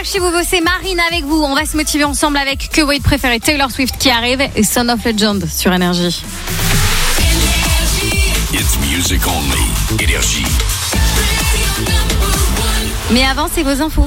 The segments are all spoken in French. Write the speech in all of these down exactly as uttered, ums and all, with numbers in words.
chez vous, c'est Marine avec vous. On va se motiver ensemble avec Que Wait préféré Taylor Swift qui arrive et Son of Legend sur Énergie. It's music only. Énergie. Mais avant, c'est vos infos.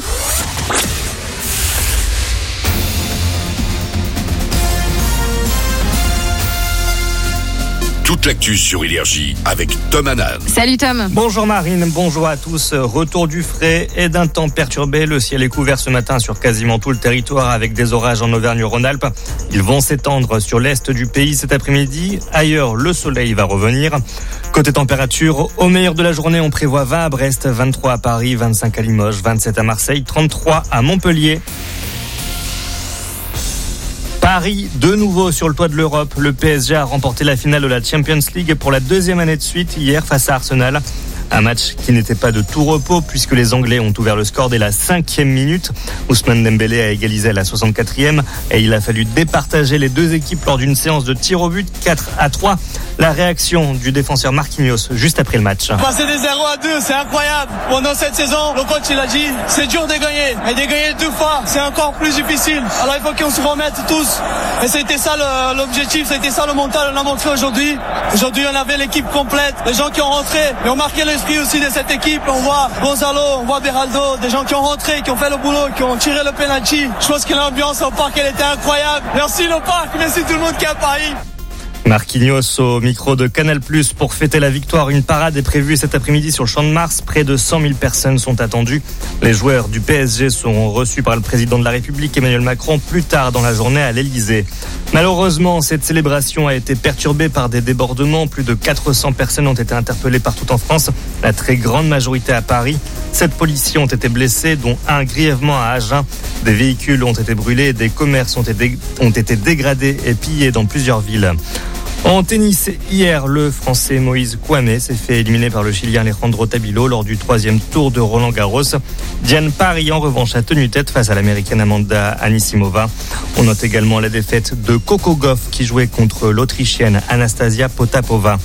Toute l'actu sur Énergie avec Tom Hanan. Salut Tom. Bonjour Marine, bonjour à tous. Retour du frais et d'un temps perturbé. Le ciel est couvert ce matin sur quasiment tout le territoire avec des orages en Auvergne-Rhône-Alpes. Ils vont s'étendre sur l'est du pays cet après-midi. Ailleurs, le soleil va revenir. Côté température, au meilleur de la journée, on prévoit vingt à Brest, vingt-trois à Paris, vingt-cinq à Limoges, vingt-sept à Marseille, trente-trois à Montpellier. Paris, de nouveau sur le toit de l'Europe. Le P S G a remporté la finale de la Champions League pour la deuxième année de suite hier face à Arsenal. Un match qui n'était pas de tout repos puisque les Anglais ont ouvert le score dès la cinquième minute. Ousmane Dembélé a égalisé à la soixante-quatrième et il a fallu départager les deux équipes lors d'une séance de tir au but quatre à trois. La réaction du défenseur Marquinhos juste après le match. Passer des zéro à deux, c'est incroyable. Pendant cette saison, le coach il a dit, c'est dur de gagner. Et de gagner deux fois, c'est encore plus difficile. Alors il faut qu'on se remette tous. Et c'était ça le, l'objectif, c'était ça le mental, on a montré aujourd'hui. Aujourd'hui, on avait l'équipe complète, les gens qui ont rentré et ont marqué l'esprit aussi de cette équipe. On voit Gonzalo, on voit Beraldo, des gens qui ont rentré, qui ont fait le boulot, qui ont tiré le penalty. Je pense que l'ambiance au parc, elle était incroyable. Merci le parc, merci tout le monde qui est à Paris. Marquinhos au micro de Canal plus, pour fêter la victoire. Une parade est prévue cet après-midi sur le Champ de Mars. Près de cent mille personnes sont attendues. Les joueurs du P S G seront reçus par le président de la République, Emmanuel Macron, plus tard dans la journée à l'Elysée. Malheureusement, cette célébration a été perturbée par des débordements. Plus de quatre cents personnes ont été interpellées partout en France, la très grande majorité à Paris. Sept policiers ont été blessés, dont un grièvement à Agen. Des véhicules ont été brûlés, des commerces ont été, ont été dégradés et pillés dans plusieurs villes. En tennis, hier, le Français Moïse Kouamé s'est fait éliminer par le Chilien Alejandro Tabilo lors du troisième tour de Roland-Garros. Diane Parry, en revanche, a tenu tête face à l'Américaine Amanda Anisimova. On note également la défaite de Coco Gauff qui jouait contre l'Autrichienne Anastasia Potapova.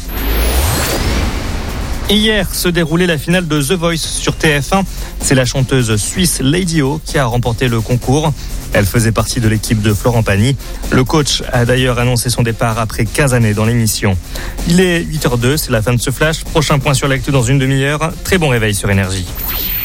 Hier se déroulait la finale de The Voice sur T F un. C'est la chanteuse suisse Lady O qui a remporté le concours. Elle faisait partie de l'équipe de Florent Pagny. Le coach a d'ailleurs annoncé son départ après quinze années dans l'émission. Il est huit heures zéro deux, c'est la fin de ce flash. Prochain point sur l'actu dans une demi-heure. Très bon réveil sur Énergie.